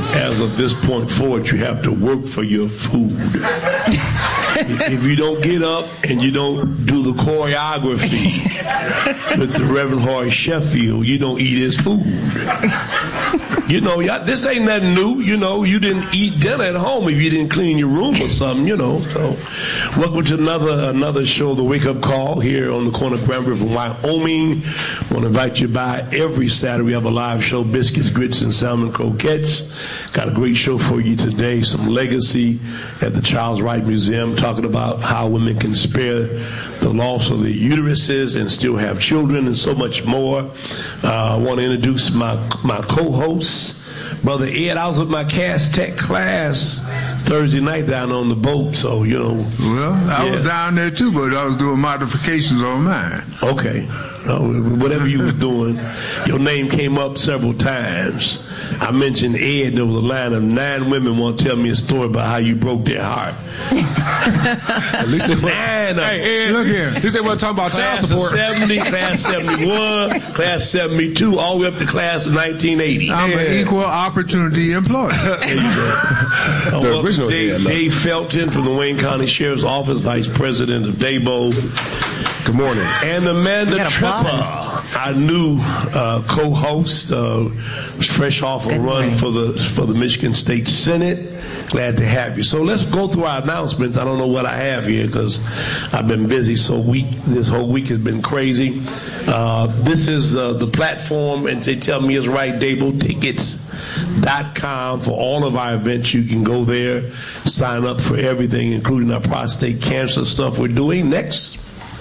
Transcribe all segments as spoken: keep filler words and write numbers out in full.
as of this point forward, you have to work for your food. If you don't get up and you don't do the choreography with the Reverend Horace Sheffield, you don't eat his food. You know, this ain't nothing new. You know, you didn't eat dinner at home if you didn't clean your room or something, you know. So, welcome to another another show, The Wake Up Call, here on the corner of Grand River, Wyoming. I want to invite you by every Saturday. We have a live show, Biscuits, Grits, and Salmon Croquettes. Got a great show for you today. Some legacy at the Charles Wright Museum, talking about how women can spare the loss of their uteruses and still have children, and so much more. Uh, I want to introduce my my co-host, Brother Ed. I was with my Cast Tech class Thursday night down on the boat, so, you know. Well, I yeah. was down there too, but I was doing modifications on mine. Okay. Uh, whatever you was doing, your name came up several times. I mentioned Ed, and there was a line of nine women want to tell me a story about how you broke their heart. At least they were, nine. Hey, Ed, look here. At least they weren't talking about child support. Class of seventy, class seventy-one, class seventy-two, all the way up to class of nineteen eighty. I'm yeah. an equal opportunity employee. There you go. Uh, the original Dave, Dave Felton from the Wayne County Sheriff's Office, Vice President of Dabo. Good morning. And Amanda Tripper, our new uh, co-host, uh, was fresh off a Good run morning. for the for the Michigan State Senate. Glad to have you. So let's go through our announcements. I don't know what I have here because I've been busy. So week this whole week has been crazy. Uh, this is uh, the platform, and they tell me it's right, Dabo Tickets dot com for all of our events. You can go there, sign up for everything, including our prostate cancer stuff we're doing. Next.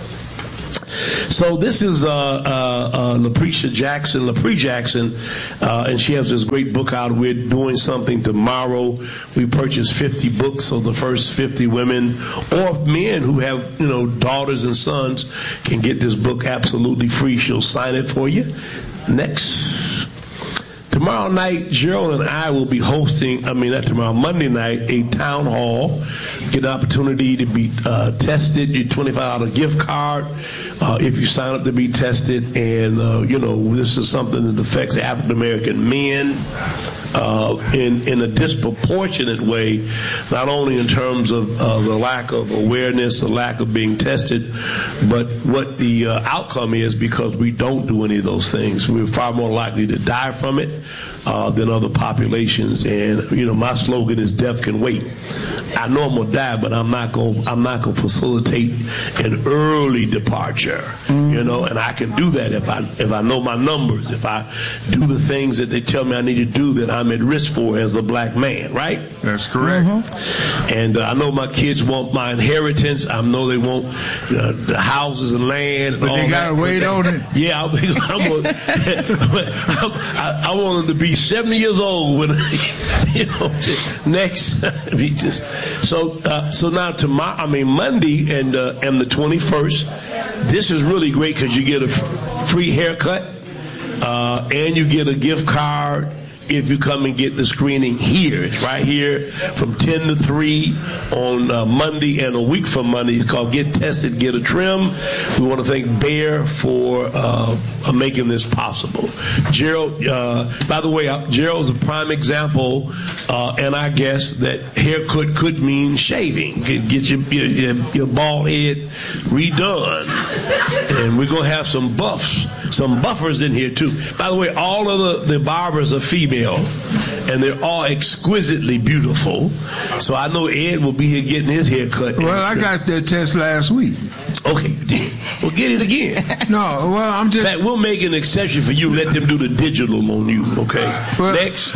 So this is uh, uh, uh, LaPrecia Jackson, LaPre Jackson, uh, and she has this great book out. We're doing something tomorrow. We purchased fifty books, so the first fifty women or men who have, you know, daughters and sons can get this book absolutely free. She'll sign it for you. Next. Tomorrow night, Gerald and I will be hosting, I mean, not tomorrow, Monday night, a town hall. Get an opportunity to be uh, tested, your twenty-five dollars gift card uh, if you sign up to be tested. And, uh, you know, this is something that affects African-American men uh, in, in a disproportionate way, not only in terms of uh, the lack of awareness, the lack of being tested, but what the uh, outcome is because we don't do any of those things. We're far more likely to die from it uh, than other populations. And, you know, my slogan is death can wait. I know I'm gonna die, but I'm not gonna I'm not gonna facilitate an early departure. Mm-hmm. You know, and I can do that if I if I know my numbers, if I do the things that they tell me I need to do that I'm at risk for as a black man, right? That's correct. Mm-hmm. And uh, I know my kids want my inheritance. I know they want uh, the houses and land. And but all they gotta that. wait they, on it. Yeah, I'm, I'm a, I, I want them to be seventy years old when you know next. Be just. So, uh, so now tomorrow, I mean Monday and uh, and the twenty-first. This is really great because you get a f- free haircut uh, and you get a gift card if you come and get the screening here. It's right here from ten to three on uh, Monday and a week from Monday. It's called Get Tested, Get a Trim. We want to thank Bear for uh, making this possible. Gerald, uh, by the way, uh, Gerald's a prime example, uh, and I guess that haircut could mean shaving. Get, get your, your, your bald head redone. And we're going to have some buffs, some buffers in here too. By the way, all of the, the barbers are female. And they're all exquisitely beautiful. So I know Ed will be here getting his hair cut. Well, I got that test last week. Okay, you did. Well, get it again. No, well, I'm just... In fact, we'll make an exception for you. Let them do the digital on you, okay? Well... Next.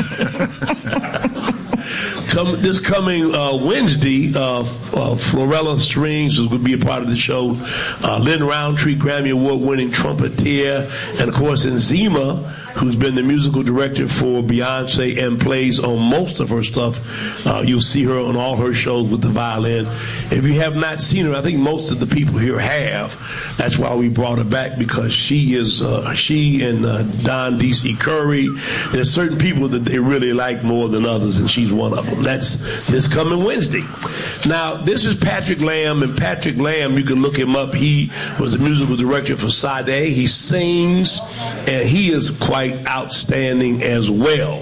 Come, this coming uh, Wednesday, uh, uh, Florella Strings is going to be a part of the show. Uh, Lynn Roundtree, Grammy Award-winning trumpeter, and of course Nzima, who's been the musical director for Beyonce and plays on most of her stuff. Uh, you'll see her on all her shows with the violin. If you have not seen her, I think most of the people here have. That's why we brought her back, because she is uh, she and uh, Don D C Curry. There's certain people that they really like more than others, and she's one of them. That's this coming Wednesday. Now, this is Patrick Lamb, and Patrick Lamb, you can look him up. He was the musical director for Sade. He sings, and he is quite outstanding as well.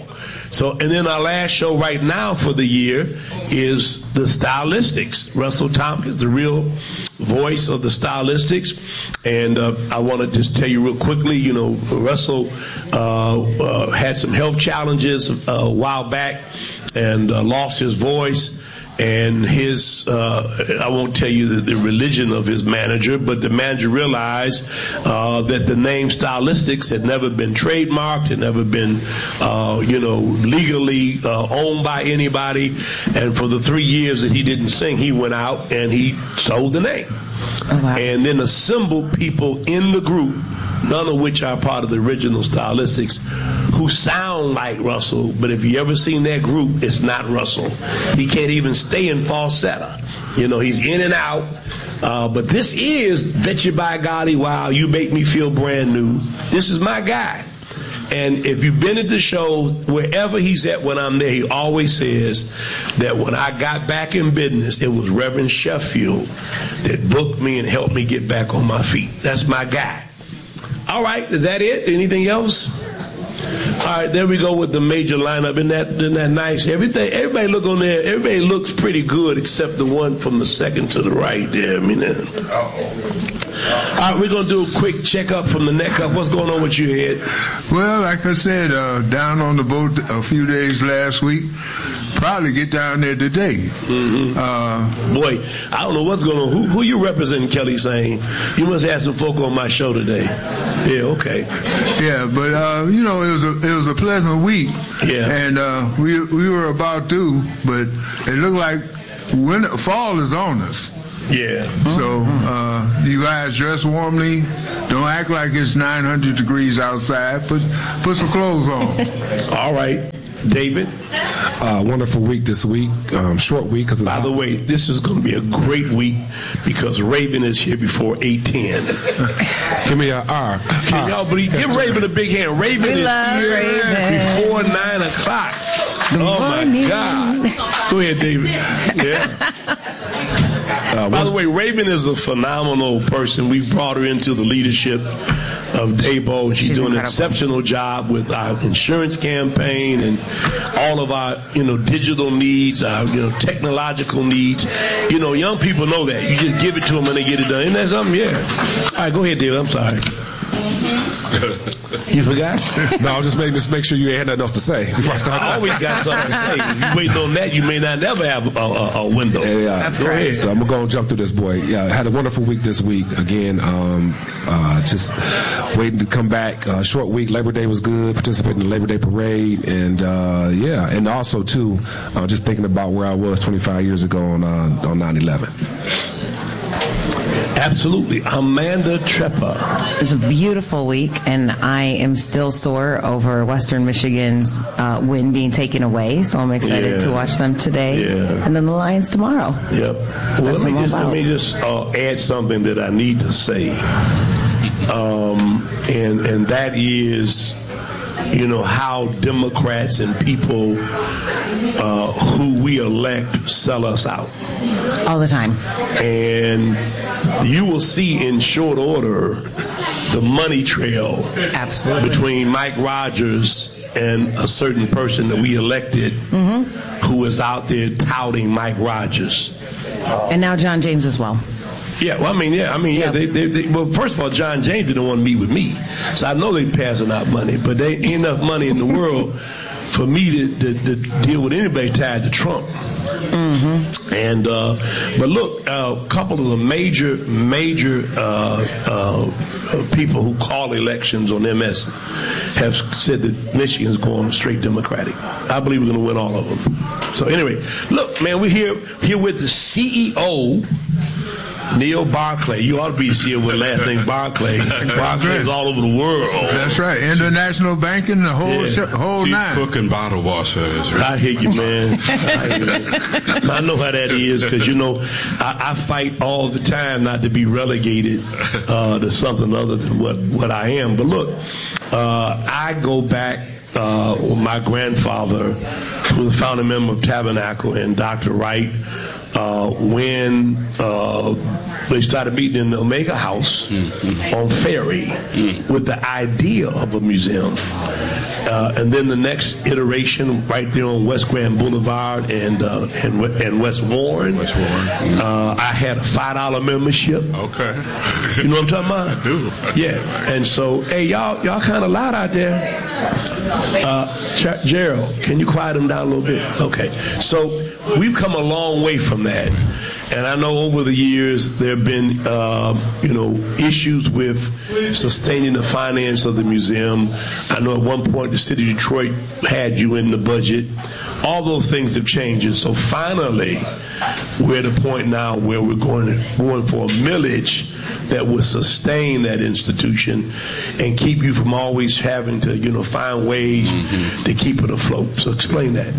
So, and then our last show right now for the year is the Stylistics. Russell Tompkins, the real voice of the Stylistics. And uh, I want to just tell you real quickly, you know, Russell uh, uh, had some health challenges uh, a while back and uh, lost his voice. And his, uh, I won't tell you the, the religion of his manager, but the manager realized uh, that the name Stylistics had never been trademarked, had never been, uh, you know, legally uh, owned by anybody. And for the three years that he didn't sing, he went out and he sold the name. Oh, wow. And then assembled people in the group, none of which are part of the original Stylistics, who sound like Russell, but if you ever seen that group, it's not Russell. He can't even stay in falsetto. You know, he's in and out. Uh, but this is Bet You By Golly, wow, you make me feel brand new. This is my guy. And if you've been at the show, wherever he's at when I'm there, he always says that when I got back in business, it was Reverend Sheffield that booked me and helped me get back on my feet. That's my guy. All right, is that it? Anything else? All right, there we go with the major lineup. Isn't that, isn't that nice? Everything, everybody look on there. Everybody looks pretty good except the one from the second to the right there. I mean, uh, all right, we're going to do a quick checkup from the neck up. What's going on with your head? Well, like I said, uh, down on the boat a few days last week. Probably get down there today. Mm-hmm. Uh, Boy, I don't know what's going on. Who, who you representing, Kelly Sane? You must have some folk on my show today. Yeah, okay. Yeah, but uh, you know, it was a it was a pleasant week. Yeah, and uh, we we were about to, but it looked like winter, fall is on us. Yeah. So uh, you guys dress warmly. Don't act like it's nine hundred degrees outside. Put put some clothes on. All right. David? Uh, wonderful week this week. Um, short week. Cause By the way, this is going to be a great week because Raven is here before eight ten. Give me an R. Can R. y'all believe? Give Raven a big hand. Raven we is here Raven. before nine o'clock. Good oh, morning. My God. Go ahead, David. Yeah. Uh, By the way, Raven is a phenomenal person. We've brought her into the leadership of Dabo. She's, She's doing incredible. An exceptional job with our insurance campaign and all of our, you know, digital needs, our, you know, technological needs. You know, young people know that. You just give it to them and they get it done. Isn't that something? Yeah. All right, go ahead, David. I'm sorry. You forgot? No, I was just making just make sure you ain't had nothing else to say before I start. I always got something to say. If you waiting on that, you may not never have a, a, a window. Yeah, yeah. That's great. So I'm gonna jump through this, boy. Yeah, I had a wonderful week this week. Again, um, uh, just waiting to come back. Uh, short week. Labor Day was good. Participating in the Labor Day parade, and uh, yeah, and also too, uh, just thinking about where I was twenty-five years ago on uh, on nine eleven. Absolutely. Amanda Treppa. It was a beautiful week, and I am still sore over Western Michigan's uh, win being taken away, so I'm excited yeah. to watch them today. Yeah. And then the Lions tomorrow. Yep. Well, let me, just, let me just uh, add something that I need to say. Um, and, and that is, you know, how Democrats and people uh, who we elect sell us out. All the time. And you will see in short order the money trail Absolutely. between Mike Rogers and a certain person that we elected mm-hmm. who is out there touting Mike Rogers. And now John James as well. Yeah, well, I mean, yeah, I mean, yeah. yeah they, they, they, well, first of all, John James didn't want to meet with me, so I know they're passing out money, but there ain't enough money in the world for me to, to, to deal with anybody tied to Trump. Mm-hmm. And uh, but look, a uh, couple of the major, major uh, uh, people who call elections on M S have said that Michigan's going straight Democratic. I believe we're going to win all of them. So anyway, look, man, we're here here with the C E O. Neil Barclay. You ought to be here with last name Barclay. Barclay is all over the world. That's right. International banking, the whole yeah. sh- whole Chief nine. Cook and bottle washer. Right. I hear you, man. I, hear you. I know how that is because, you know, I, I fight all the time not to be relegated uh, to something other than what, what I am. But look, uh, I go back uh, with my grandfather, who was the founding member of Tabernacle, and Doctor Wright. Uh, when uh, they started meeting in the Omega House mm-hmm. on Ferry mm-hmm. with the idea of a museum. Uh, and then the next iteration, right there on West Grand Boulevard and uh, and, and West Warren. West Warren. Uh, I had a five dollar membership. Okay. You know what I'm talking about? I do. Yeah. And so, hey, y'all, y'all kind of loud out there. Uh, Ch- Gerald, can you quiet them down a little bit? Okay. So we've come a long way from that. And I know over the years there have been, uh, you know, issues with sustaining the finance of the museum. I know at one point the city of Detroit had you in the budget. All those things have changed. And so finally, we're at a point now where we're going, going for a millage that will sustain that institution and keep you from always having to, you know, find ways mm-hmm. to keep it afloat. So explain that.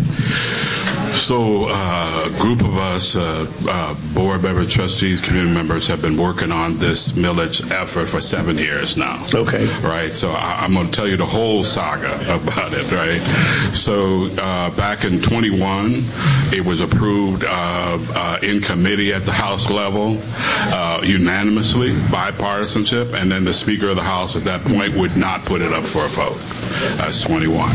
So uh, a group of us, uh, uh, board members, trustees, community members, have been working on this millage effort for seven years now. Okay. Right, so I, I'm going to tell you the whole saga about it, right? So uh, back in twenty-one, it was approved uh, uh, in committee at the House level, uh, unanimously, bipartisanship, and then the Speaker of the House at that point would not put it up for a vote. That's twenty-one.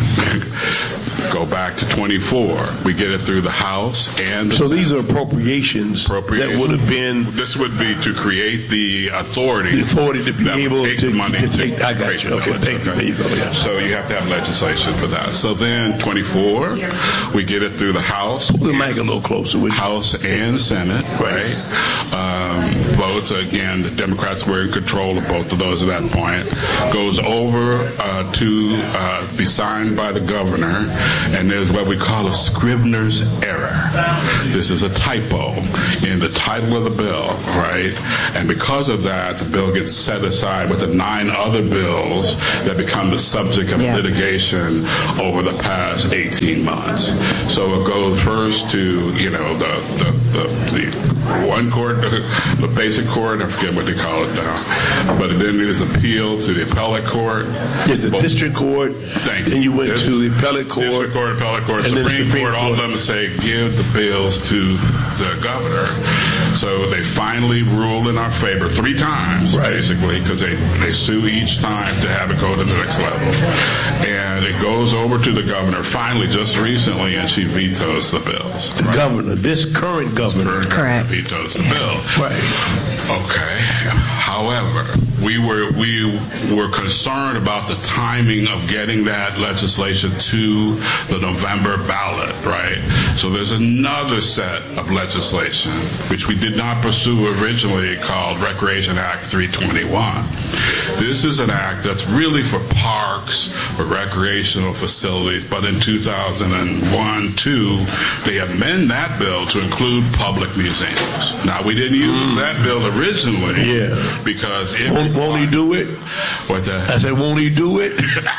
Go back to twenty-four. We get it through the House and the so these are appropriations, appropriations that would have been. This would be to create the authority. The authority to be able take to, the money to to take. I got you. Okay, thank you. There you go. Yeah. So you have to have legislation for that. So then twenty-four, we get it through the House. We'll make it a little closer. House and Senate, right? Um, votes again. The Democrats were in control of both of those at that point. Goes over uh, to uh, be signed by the governor. And there's what we call a Scrivener's error. This is a typo in the title of the bill, right? And because of that, the bill gets set aside with the nine other bills that become the subject of yeah. litigation over the past eighteen months. So it goes first to, you know, the the, the, the one court, the basic court, I forget what they call it now, but then there's appeal to the appellate court. There's a district court. Thank you. Then you went Dis- to the appellate court. District court, appellate court, and Supreme, Supreme court, court. All of them say give the bills to the governor. So they finally rule in our favor three times, right. basically, because they, they sue each time to have it go to the next level. And it goes over to the governor finally just recently, and she vetoes the bills. The right? governor, this current governor. This current Correct. governor vetoes the bill. Right. Okay. However, we were we were concerned about the timing of getting that legislation to the November ballot, right? So there's another set of legislation which we did not pursue originally called Recreation Act three twenty-one. This is an act that's really for parks, for recreational facilities, but in two thousand one, two, they amend that bill to include public museums. Now, we didn't use mm. that bill originally yeah. because it won't, won't he do it? What's that? I said, won't he do it?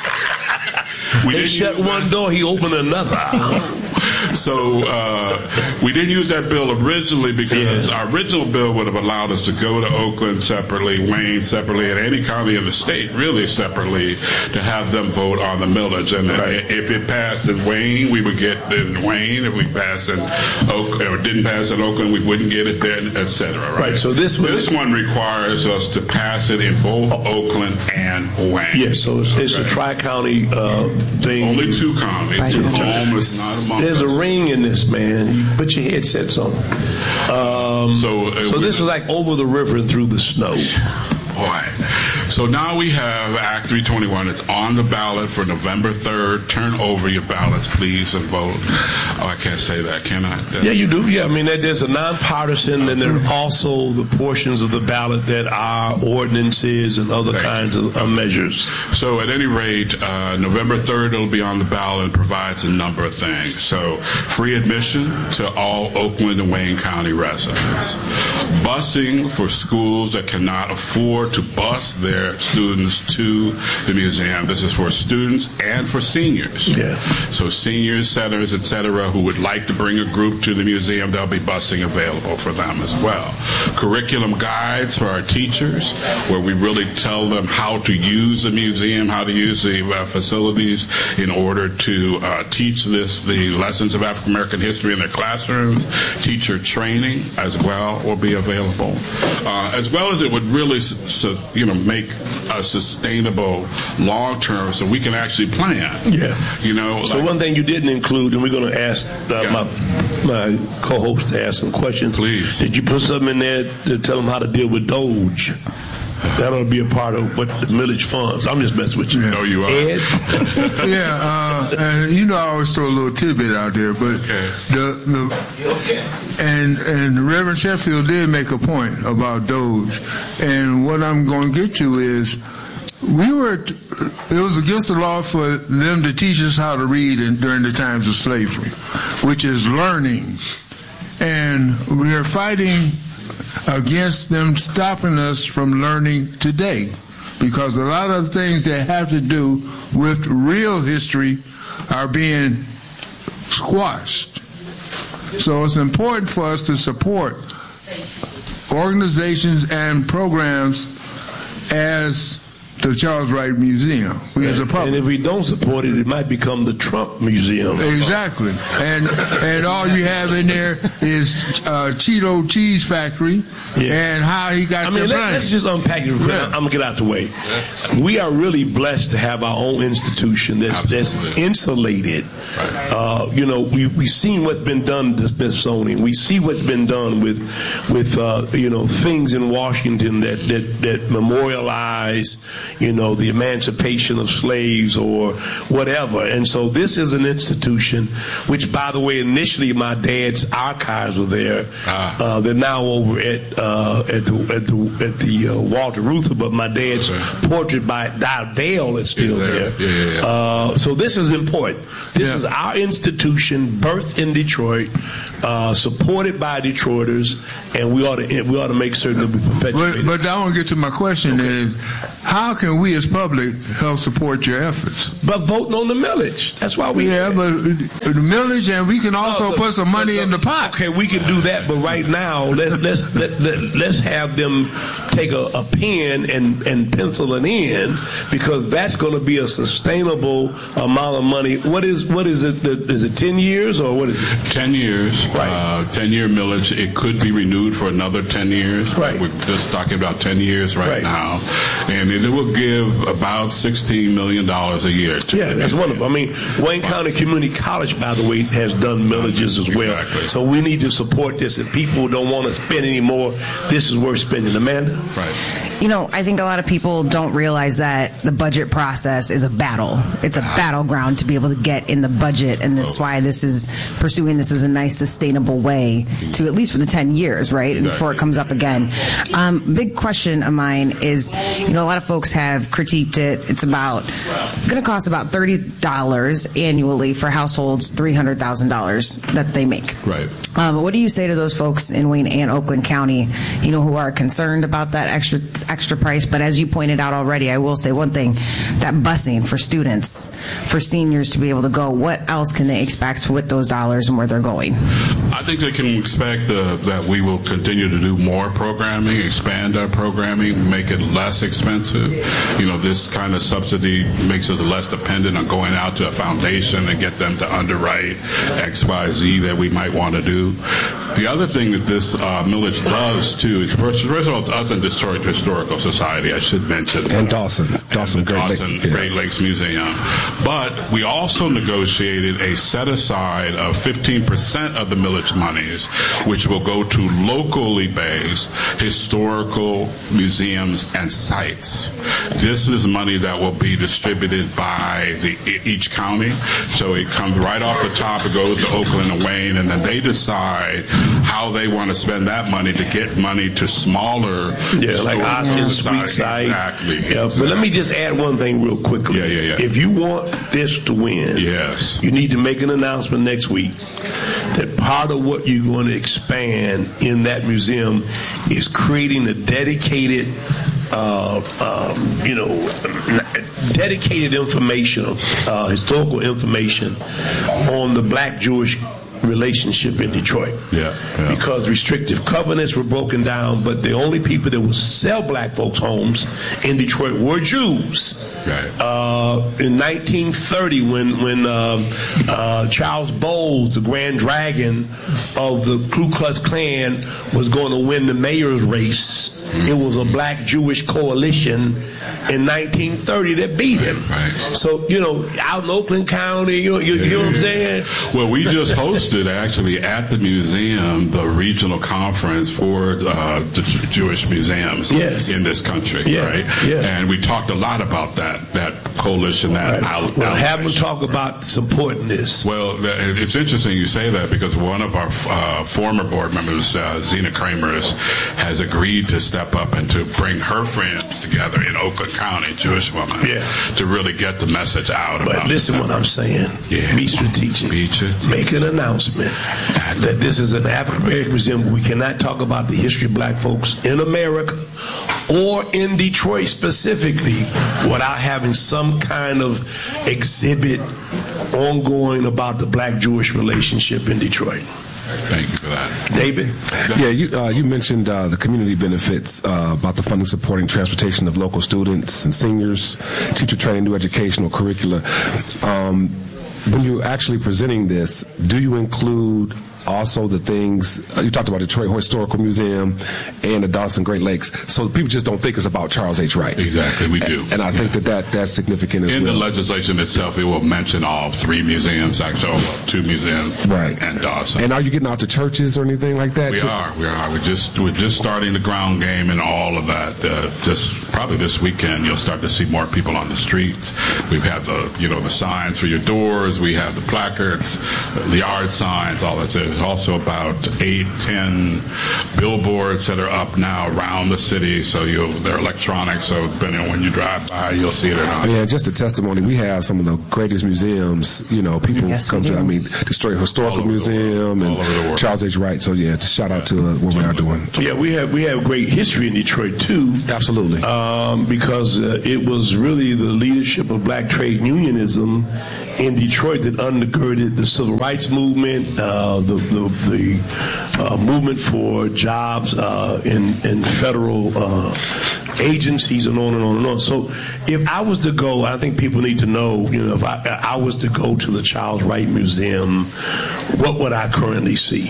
we they shut one that. door, he opened another. So uh, we didn't use that bill originally because yeah. our original bill would have allowed us to go to Oakland separately, Wayne separately, and any county in the state really separately to have them vote on the millage. And right. if it passed in Wayne, we would get it in Wayne. If we passed in Oak or didn't pass in Oakland, we wouldn't get it there, et cetera. Right. right. So this one, this one requires us to pass it in both Oakland and Wayne. Yes. Yeah, so it's, okay. it's a tri-county uh, thing. Only two counties. Right. Home is not among There's us. a ring in this, man. You put your headsets on. Um, so uh, so this is like over the river and through the snow. Boy. So now we have Act three twenty-one. It's on the ballot for November third. Turn over your ballots, please, and vote. Oh, I can't say that, can I? That, yeah, you do. Yeah, I mean, there's a nonpartisan, and there are also the portions of the ballot that are ordinances and other Thank kinds of uh, measures. So at any rate, uh, November third, it'll be on the ballot and provides a number of things. So free admission to all Oakland and Wayne County residents. Busing for schools that cannot afford to bus their students to the museum. This is for students and for seniors. Yeah. So seniors, centers, et cetera, who would like to bring a group to the museum, there'll be busing available for them as well. Curriculum guides for our teachers, where we really tell them how to use the museum, how to use the uh, facilities in order to uh, teach this, the lessons of African American history in their classrooms. Teacher training as well will be available, uh, as well as it would really so, you know, make a sustainable long term, so we can actually plan. Yeah. You know. So like, one thing you didn't include, and we're going to ask uh, yeah. my my co-host to ask some questions. Please. Did you put something in there to tell them how to deal with Doge? That ought to be a part of what the millage funds. I'm just messing with you. No, you are. Ed? Yeah, uh, and you know I always throw a little tidbit out there, but Okay. the the and and Reverend Sheffield did make a point about Doge, and what I'm going to get to is we were it was against the law for them to teach us how to read in, during the times of slavery, which is learning, and we are fighting against them stopping us from learning today, because a lot of things that have to do with real history are being squashed. So it's important for us to support organizations and programs as the Charles Wright Museum. We as a public. And if we don't support it, it might become the Trump Museum. Exactly. And and all you have in there is uh, Cheeto Cheese Factory Yeah. and how he got I their mean, let, plane. let's just unpack it. Yeah. I'm gonna get out the way. We are really blessed to have our own institution that's, that's insulated. Uh, you know, we we seen what's been done to Smithsonian. We see what's been done with with uh, you know things in Washington that that that memorialize you know the emancipation of slaves or whatever. And so this is an institution which, by the way, initially my dad's archives were there. Ah. Uh, they're now over at uh, at the at the, at the uh, Walter Reuther, but my dad's Okay. portrait by Dale is still Yeah, there. yeah, yeah, yeah. Uh, so this is important. This Yeah. is our institution, birthed in Detroit, uh, supported by Detroiters, and we ought to we ought to make certain that we perpetuate But, it. but I want to get to my question is, how can we as public help support your efforts? But voting on the millage. That's why we. Yeah, but the millage, and we can also Oh, the- put some money the- in the pot. Okay, we can do that, but right now, let, let's let, let, let's have them take a, a pen and, and pencil it in, because that's going to be a sustainable amount of money. What is what is it? Is it ten years or what is it? ten years, Right. uh, ten year millage. It could be renewed for another ten years. Right. We're just talking about ten years right, Right. now. And it will give about sixteen million dollars a year. To Yeah, the that's museum. wonderful. I mean, Wayne County Community College, by the way, has done millages as well. Exactly. So we need to support this. If people don't want to spend any more, this is worth spending. Amanda? Right. You know, I think a lot of people don't realize that the budget process is a battle. It's a battleground to be able to get in the budget, and that's why this is pursuing this as a nice, sustainable way to, at least for the ten years, right, before it comes up again. Um, big question of mine is, you know, a lot of folks have critiqued it. It's about going to cost about thirty dollars annually for households three hundred thousand dollars that they make. Right. Um, what do you say to those folks in Wayne and Oakland County, you know, who are concerned about that extra extra price? But as you pointed out already, I will say one thing: that busing for students, for seniors to be able to go. What else can they expect with those dollars and where they're going? I think they can expect uh, that we will continue to do more programming, expand our programming, make it less expensive. You know, this kind of subsidy makes us less dependent on going out to a foundation and get them to underwrite X, Y, Z that we might want to do. The other thing that this uh, millage does, too, is first, first of all, it's us and Detroit Historical Society, I should mention. And Dawson. And Dawson the Great Lake- Dawson yeah. Great Lakes Museum. But we also negotiated a set-aside of fifteen percent of the millage monies, which will go to locally based historical museums and sites. This is money that will be distributed by the, each county. So it comes right off the top, it goes to Oakland and Wayne, and then they decide how they want to spend that money to get money to smaller Yeah, like historical Austin, societies. Sweet Side. Exactly. Yeah, but let me just add one thing real quickly. Yeah, yeah, yeah. If you want this to win, Yes. you need to make an announcement next week that part of what you're going to expand in that museum is creating a dedicated Uh, um, you know, dedicated information, uh, historical information on the black-Jewish relationship in Detroit. Yeah, yeah. Because restrictive covenants were broken down, but the only people that would sell black folks homes in Detroit were Jews. Right. Uh, in nineteen thirty, when when uh, uh, Charles Bowles, the Grand Dragon of the Ku Klux Klan, was going to win the mayor's race It was a black Jewish coalition in nineteen thirty that beat him. Right. So, you know, out in Oakland County, you know, you, you know what I'm saying? Well, we just hosted actually at the museum the regional conference for uh, the Jewish museums yes. in this country, yeah. right? Yeah. And we talked a lot about that that coalition, that right. out. Well, have them talk about supporting this. Well, it's interesting you say that because one of our uh, former board members, uh, Zena Kramers, has agreed to step up and to bring her friends together in Oakland County, Jewish women, yeah. to really get the message out but about listen what I'm saying. Yeah. Be strategic. Be strategic. Make an announcement that this is an African American museum. We cannot talk about the history of black folks in America or in Detroit specifically without having some kind of exhibit ongoing about the black-Jewish relationship in Detroit. Thank you for that. David? Yeah, you uh, you mentioned uh, the community benefits uh, about the funding supporting transportation of local students and seniors, teacher training, new educational curricula. Um, when you're actually presenting this, do you include also the things, uh, you talked about Detroit Historical Museum and the Dawson Great Lakes, so people just don't think it's about Charles H. Wright. Exactly, we do. And, and I yeah. think that, that that's significant as in well. In the legislation itself, it will mention all three museums, actually, two museums, right. and Dawson. And are you getting out to churches or anything like that? We too? are, we are. We're just, we're just starting the ground game and all of that. Uh, just probably this weekend, you'll start to see more people on the streets. We've had the, you know, the signs for your doors. We have the placards, the yard signs, all that. There's also about eight, ten billboards that are up now around the city. So you'll, they're electronic. So depending on when you drive by, you'll see it or not. Yeah, just a testimony. We have some of the greatest museums. You know, people yes, come to. I mean, Detroit Historical Museum and Charles H. Wright. So yeah, just shout out to uh, what we are doing. Yeah, we have we have great history in Detroit too. Absolutely, um, because uh, it was really the leadership of black trade unionism in Detroit that undergirded the civil rights movement, uh, the the, the uh, movement for jobs uh, in in federal uh, agencies, and on and on and on. So, if I was to go, I think people need to know. You know, if I, I was to go to the Charles Wright Museum, what would I currently see?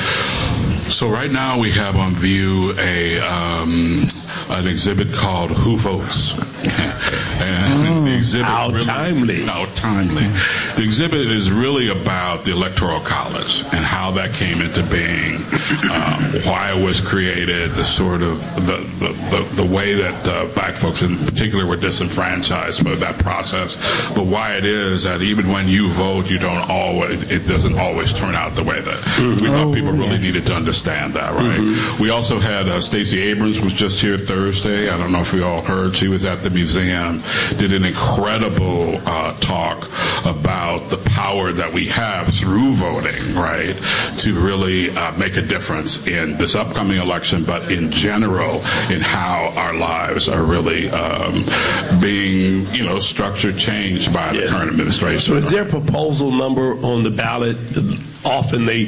So right now we have on view a um, an exhibit called Who Votes? And mm, the exhibit how really, timely. How timely. The exhibit is really about the Electoral College and how that came into being, um, why it was created, the sort of the the, the, the way that uh, black folks in particular were disenfranchised by that process, but why it is that even when you vote, you don't always, it doesn't always turn out the way that mm-hmm. we thought people really yes. needed to understand that, right? Mm-hmm. We also had uh, Stacey Abrams was just here Thursday. I don't know if we all heard. She was at the museum, did an incredible uh, talk about the power that we have through voting, right, to really uh, make a difference in this upcoming election, but in general, in how our lives are really um, being, you know, structured, changed by the yeah. current administration. So is there a proposal number on the ballot? Often they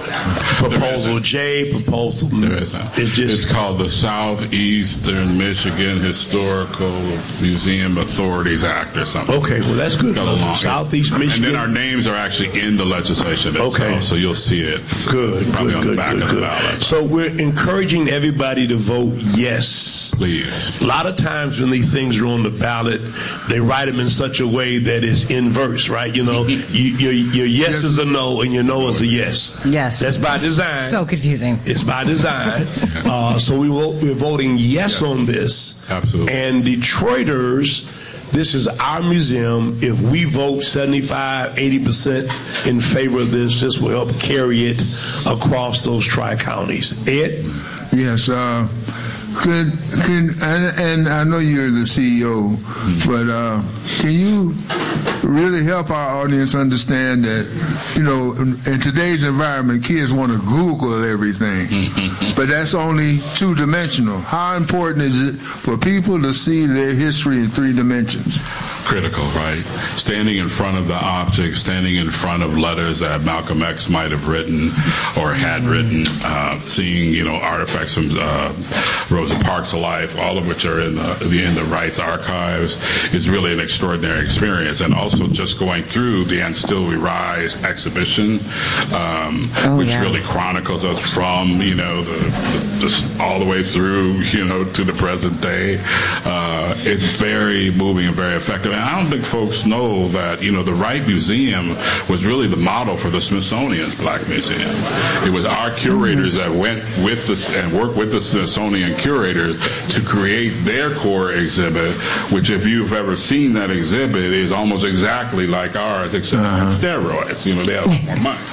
proposal J, proposal there isn't. It's just it's called the Southeastern Michigan Historical Museum Authorities Act or something. Okay, well that's good. Southeast Michigan, and then our names are actually in the legislation itself, okay. so you'll see it. Good, probably good, on good, the back good, of good. the ballot. So we're encouraging everybody to vote yes. Please. A lot of times when these things are on the ballot, they write them in such a way that it's inverse, right? You know, you, your, your yes is a no and your no is a yes. Yes. That's by design. So confusing. It's by design. uh, so we will, we're voting yes yeah. on this. Absolutely. And Detroiters, this is our museum. If we vote seventy-five, eighty percent in favor of this, this will help carry it across those tri-counties. Ed? Yes. Uh, could, could, and, and I know you're the C E O, but uh, can you really help our audience understand that, you know, in today's environment, kids want to Google everything, but that's only two-dimensional. How important is it for people to see their history in three dimensions? Critical, right? Standing in front of the object, standing in front of letters that Malcolm X might have written or had written, uh, seeing, you know, artifacts from uh, Rosa Parks' life, all of which are in the, in the Wright's archives, is really an extraordinary experience. And also also just going through the And Still We Rise exhibition, um, oh, which yeah. really chronicles us from, you know, the, the, the, all the way through, you know, to the present day. Uh, it's very moving and very effective. And I don't think folks know that, you know, the Wright Museum was really the model for the Smithsonian's Black Museum. It was our curators that went with this and worked with the Smithsonian curators to create their core exhibit, which, if you've ever seen that exhibit, is almost exactly like ours, except uh-huh. on steroids. You know, they have more money,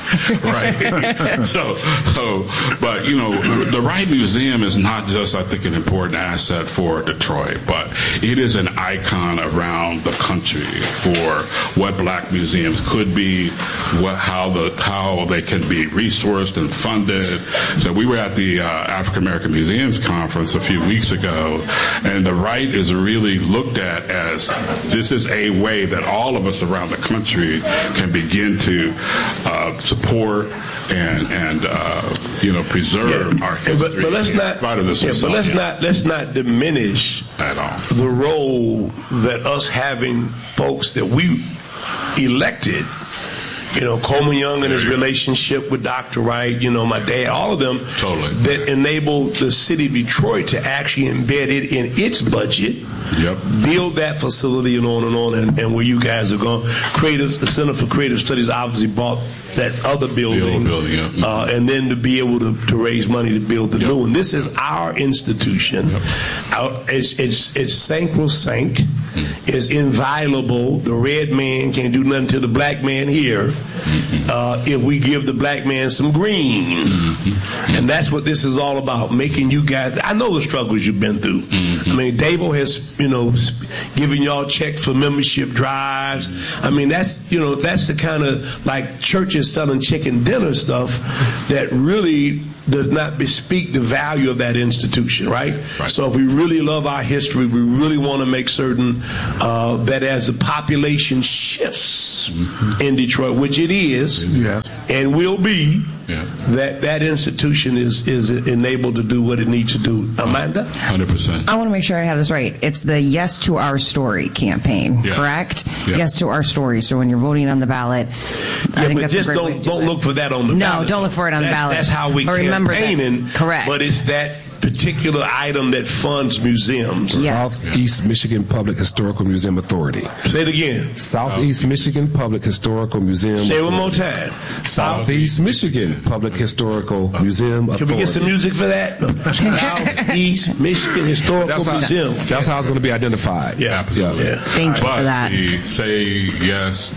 right? so, so, but you know, the Wright Museum is not just, I think, an important asset for Detroit, but it is an icon around the country for what Black museums could be, what, how the how they can be resourced and funded. So we were at the uh, African American Museums Conference a few weeks ago, and the Wright is really looked at as this is a way that all of us around the country can begin to uh, support and and uh, you know preserve yeah, our history. But, but let's not. Of the yeah, but let's not let's not diminish at all the role that us having folks that we elected. You know, Coleman Young and his relationship with Doctor Wright, you know, my dad, all of them totally. that enabled the city of Detroit to actually embed it in its budget, yep. build that facility and on and on, and, and where you guys are going. Creative, the Center for Creative Studies obviously bought that other building, building yeah. uh, and then to be able to, to raise money to build the yep. new one. This is our institution. Yep. Our, it's, it's, it's sacrosanct. Mm-hmm. It's inviolable. The red man can't do nothing to the black man here. Mm-hmm. Uh, if we give the black man some green. Mm-hmm. And that's what this is all about, making you guys, I know the struggles you've been through. Mm-hmm. I mean, Dabo has, you know, given y'all checks for membership drives. Mm-hmm. I mean, that's, you know, that's the kind of, like, churches selling chicken dinner stuff that really does not bespeak the value of that institution, right? right. So if we really love our history, we really want to make certain uh, that as the population shifts mm-hmm. in Detroit, which it is, yeah. and will be, yeah. that that institution is is enabled to do what it needs to do. Amanda? one hundred percent. I want to make sure I have this right. It's the Yes to Our Story campaign, yeah. correct? Yeah. Yes to Our Story. So when you're voting on the ballot, I yeah, think but that's just a great don't way to do don't it. look for that on the no, ballot. No, don't look for it on that, the ballot. That's how we but remember campaigning. That. Correct. But it's that particular item that funds museums. Yes. Southeast Michigan Public Historical Museum Authority. Say it again. Southeast Michigan Public Historical Museum Say it one Authority. more time. Southeast Michigan Public Historical Museum Authority. Can we get some music for that? No. Southeast Michigan Historical that's how, Museum. That's how it's going to be identified. Yeah, absolutely. Yeah. Thank you but for that. The say yes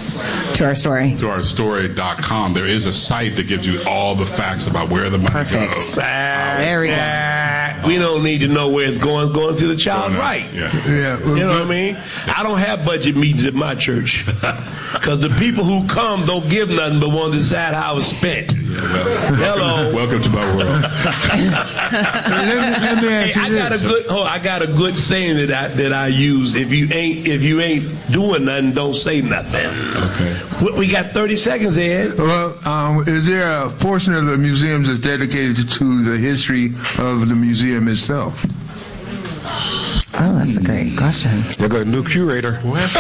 to our story. to our story dot com. There is a site that gives you all the facts about where the money Perfect. goes. Ah, There we go. ah, We don't need to know where it's going. It's going to the child's right. Yeah. Yeah, You know what I mean? I don't have budget meetings at my church because the people who come don't give nothing but want to decide how it's spent. Yeah, well, Hello. Welcome to my world. let, me, let me ask Hey, you I this. got a good. Oh, I got a good saying that I that I use. If you ain't if you ain't doing nothing, don't say nothing. Okay. We, we got thirty seconds, Ed. Well, um, is there a portion of the museum that's dedicated to the history of the museum itself? Oh, that's a great question. They're going to new curator.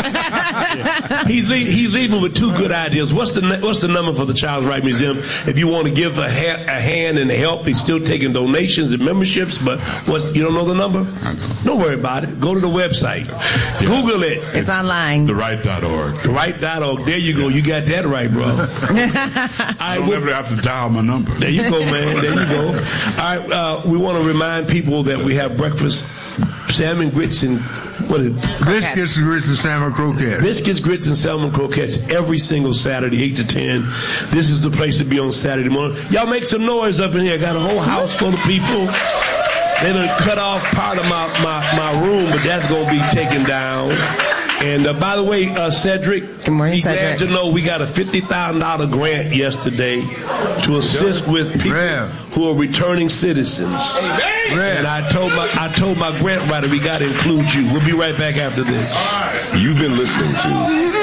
He's leave, he's leaving with two good ideas. What's the what's the number for the Child's Right Museum? If you want to give a, ha- a hand and help, he's still taking donations and memberships. But what's you don't know the number? Don't worry about it. Go to the website. Yeah. Google it. It's online. the right dot org. The right dot org. There you go. You got that right, bro. All right, I don't well, ever have to dial my number. there you go, man. There you go. All right, uh, we want to remind people that we have breakfast, salmon grits and what is it? Biscuits, grits, and salmon croquettes. Biscuits, grits, and salmon croquettes every single Saturday, eight to ten. This is the place to be on Saturday morning. Y'all make some noise up in here. Got a whole house full of people. They done cut off part of my, my, my room, but that's going to be taken down. And uh, by the way, uh, Cedric, Good morning, be glad Cedric. to know we got a fifty thousand dollars grant yesterday to assist with people Rev. who are returning citizens. Rev. And I told my I told my grant writer we got to include you. We'll be right back after this. You've been listening to